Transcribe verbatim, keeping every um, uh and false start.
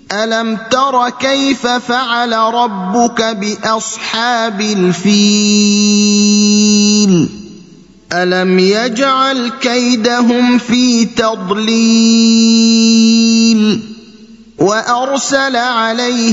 ألم تر كيف فعل ربك بأصحاب الفيل ألم يجعل كيدهم في تضليل وأرسل عليهم